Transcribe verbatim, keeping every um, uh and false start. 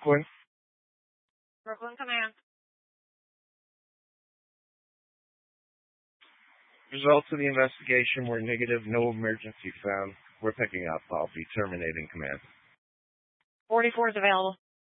Brooklyn. Brooklyn Command. Results of the investigation were negative, no emergency found. We're picking up. I'll be terminating command. forty-four is available.